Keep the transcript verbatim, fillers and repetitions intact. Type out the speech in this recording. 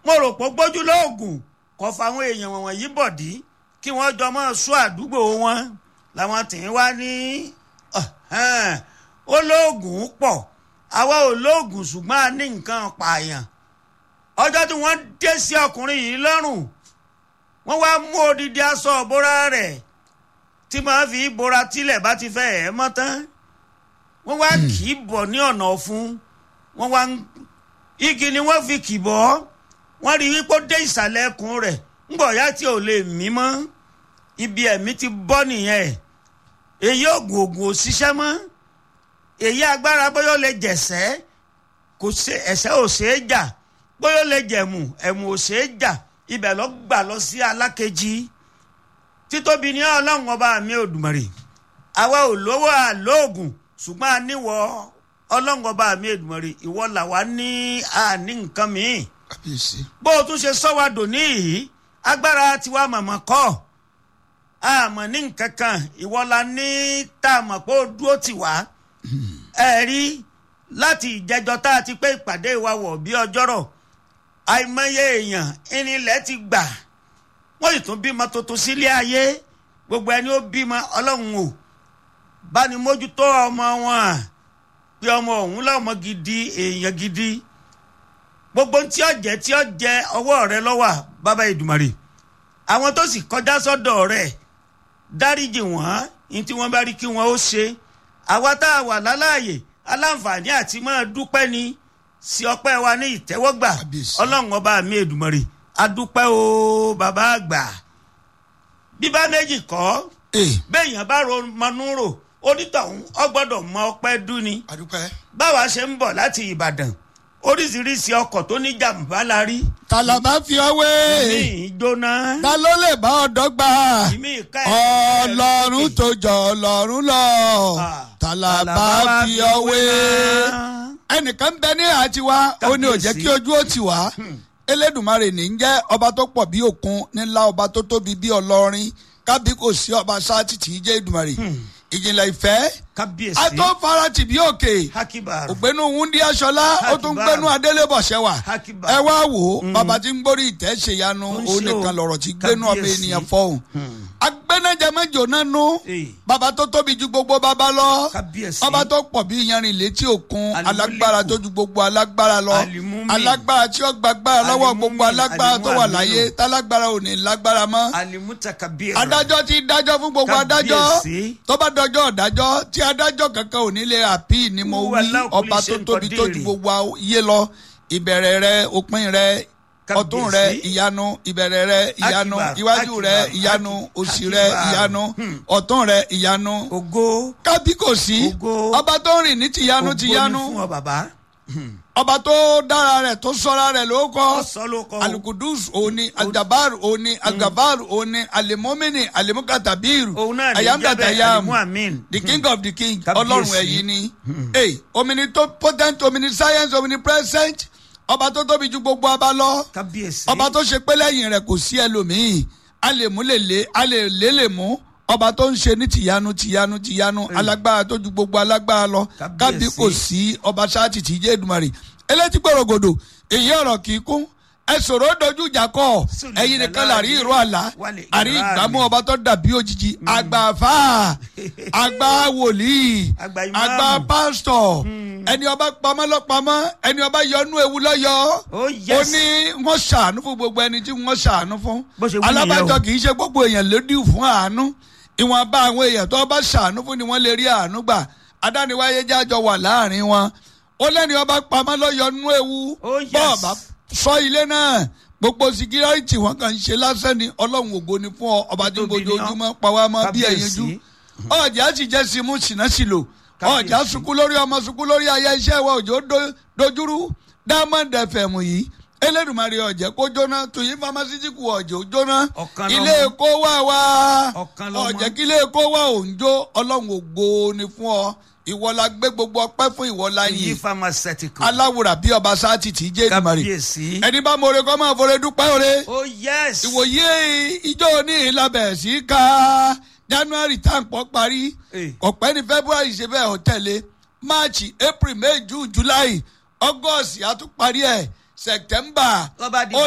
mo rò pé gbójú lóògùn kò fáwọn èèyàn wọ̀nyí bọ̀dí kí wọ́n jọ mọ́ sọ àdúgbò wọn làwọn tì í wá ní olóògùn pọ̀ àwa ò lóògùn ṣùgbọ́n a ní nǹkan pààyàn ọjọ́ tí wọ́n dé sí ọkùnrin yìí lọ́rùn wọ́n wá mú odidi aṣọ ìbora rẹ̀ tí màá fi bora tílẹ̀ bá ti fẹ́ ẹ̀ mọ́ tán wọ́n wá kì í bọ̀ ní ọ̀nà ọ̀fun wọ́n wá igi ni wọ́n fi kì bọ́ wọ́n rí wípé ó dé ìsàlẹ̀ ẹkùn rẹ̀ ńgbọ̀ ya tí ò lè mí mọ́ ibi ẹ̀mí ti bọ́ nìyẹn èyí oògùn oògùn ò ṣiṣẹ́ mọ́ èyí agbára bóyá ó lè jẹ̀sẹ́ kò ṣe ẹ̀sẹ̀ ò ṣeé jà bóyá ó lè jẹ̀mù ẹ̀mù ò ṣeé jà ibẹ̀ lọ gbà lọ sí alákejì títóbi ní ọlọ́run ọba mi Òdùmarè àwa ò lówó àlóògùn ṣùgbọ́n a níwọ̀ ọlọ́run ọba mi Òdùmarè ìwọ làwa ní àní nǹkan mìíràn bó o tún ṣe sọ́wọ́ dòní yìí agbára tiwa màmá kọ́ àmọ́ ní nǹkan kan ìwọ la ní tá a mọ̀ pé ó dúró tì wá ẹ rí láti ìjẹjọ tá a ti pé ìpàdé wa wọ̀ bí ọjọ́rọ̀ àìmọye èèyàn ìnílẹ̀ ti gbà wọ́n sì tún bímọ tuntun sílé ayé gbogbo ẹni ó bímọ ọlọ́run ò bá ní mójútó ọmọ wọn pé ọmọ òun lọ́mọ gidi èèyàn gidi gbogbo tí ó jẹ tí ó jẹ ọwọ́ rẹ lọ́wọ́ bàbá Èdùmàrè àwọn tó sì kọjá sọ́dọ̀ rẹ̀ dáríjì wọ́n ní tí wọ́n bá rí kí wọ́n ó ṣe àwa tá a wà láláàyè aláǹfààní àti máa dúpẹ́ ni sí ọpẹ́ wa ní ìtẹ́wọ́gbà ọlọ́run ọba mi Èdùmàrè adúpẹ́ o bàbá àgbà bíbá méjì kọ́ béèyàn bá ro mọnú rò onítọ̀hún ó gbọ́dọ̀ mọ ọpẹ́ dún ni báwa ṣe ń bọ̀ láti Ìbàdàn oríṣiríṣi ọkọ̀ tó ní jàǹbá la rí. tàlàbà fi ọwé. ìmí ìjóná. ta ló lè bá ọ̀dọ́ gbà. ìmí ìka ẹ̀ ọlọ́run tó jọ ọlọ́run lọ. tàlàbà fi ọwé. ẹnìkan bẹ ní àtiwá ó ní ó jẹ́ kí ojú ó tì wá. Elédùmarè ní ń jẹ́ ọba tó pọ̀ bí òkun nílá ọba tó tóbi bí ọlọ́rin kábí kò sí ọba sáàtì tí í jẹ́ Èdùmarè. ìjìnlẹ̀ ìfẹ́ ató farati bí òkè ògbénu wúndí aṣọlá ó tún gbénu adélébọ̀ṣẹ́wà ẹ wá wò ó bàbá tí ń gbórí ìtẹ́ ṣèyanu òun nìkan lọ̀rọ̀ tí gbénu ọmọ ènìyàn fọ́hùn agbẹ́nẹ́jẹmẹ́jọ náà nú bàbá tó tóbi ju gbogbo bàbá lọ bàbá tó pọ̀ bí iyanrìn létí òkun alágbára tó ju gbogbo alágbára lọ alágbára tí ó gbàgbára lọ́wọ́ gbogbo alágbára tó wà láyé tálágbára ò ní lágbára mọ́ adájọ́ ti dájọ́ fún gbogbo adájọ́ tó bá dọjọ́ ọ̀dájọ́ tí adájọ́ kankan ò ní lè àpì ni mo wí ọba tó tóbi tó ju gbogbo ayé lọ ìbẹ̀rẹ̀ rẹ òpin rẹ ọ̀tún rẹ ìyanu ìbẹ̀rẹ̀ rẹ ìyanu iwájú rẹ ìyanu òsì rẹ ìyanu ọ̀tún rẹ ìyanu kábí kò sí ọba tó ń rìn ní tìyanu tìyanu ọba tó dára rẹ̀ tó sọ́ra rẹ̀ ló kọ́ alukudus òní aljabar òní algabar òní alimomini alimukatabiru ayamdatayam the king of the king ọlọ́run ẹ̀yìn ni omnipotent omniscience omnipresent ọba tó tóbi ju gbogbo ọba lọ ọba tó ṣe pé lẹ́yìn rẹ̀ kò sí ẹlòmíì a lè mú lè lé a lè lé lè mú ọba tó ń ṣe ní tìyanu tìyanu tìyanu alágbára tó ju gbogbo alágbára lọ kábí kò sí ọba sáàtì tí jẹ́ Èdùmàrè elétí gbòrògbòdò èyí ọ̀rọ̀ kì í kún ẹ sọ̀rọ̀ dojú ìjà kọ́ ẹ̀yin nìkan lárí ìró àlá àrí ìgbàmú ọba tó dàbí òjijì àgbàfà àgbà wòlíì àgbà pásítọ̀ ẹni ọba pamọ́ lọ́pamọ́ ẹni ọba yọnú ewu lọ́yọ́ ó ní wọ́n ṣàánú fún gbogbo ẹni tí wọ́n ṣàánú fún alábàjọ kì í ṣe gbogbo èèyàn lódì fún àánú ìwọ̀nba àwọn èèyàn tó bá ṣàánú fún ni wọ́n lè rí àánú gbà adániwáyé jájọ wà láàrin wọn ó lẹ́ni ọba pamọ́ lọ́yọ̀nú ewu bọ́ọ̀bá sọ ilé náà gbogbo síkírọ́rìtì wọn kàn ń ṣe lásán ni ọlọ́run ògo ni fún ọ ọba tí gbojoojúmọ́ pàwọ́ mọ́ bí ẹ̀yinjú ọjà sì jẹ́ simú sínásìlò ọjà sunkún lórí ọmọ sunkún lórí ayé iṣẹ́ wa òjò dojúrú Diamond F M yìí Elédùmarè ọ̀jẹ̀ kó jóná Tuyi pharmaceutical ọ̀jẹ̀ ó jóná ilé èkó wà wá ọ̀jẹ̀ kí ilé èkó wà ò ń jó ọlọ́run ògo ni fún ọ ìwọ la gbé gbogbo ọpẹ́ fún ìwọ la yìn aláwòrán bí ọba sáàtì tí jẹ́ Èdùmàrè ẹni bá mọ̀ọ́rẹ́ kọ́ máa fọ̀rẹ́ dúpẹ́ ọ̀rẹ́ ìwòye ijó ní ìlàbẹ̀ sí ká January tá à ń pọ̀ parí ọ̀pẹ́ ní February ṣe bẹ́ẹ̀ ọ̀tẹ̀lé March April May June July August àtúparí ẹ̀ September.